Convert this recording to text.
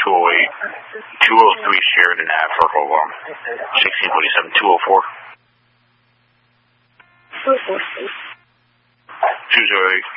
208, 203 Sheridan Ave, Circle 1627, 204. 204, please. 208.